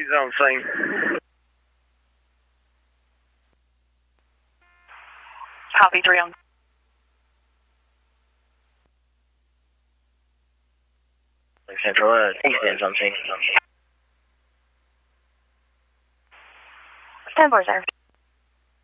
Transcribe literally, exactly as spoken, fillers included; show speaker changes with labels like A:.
A: He's on scene.
B: Copy, three on.
C: Central, uh, Eastern's on scene.
B: ten four, sir.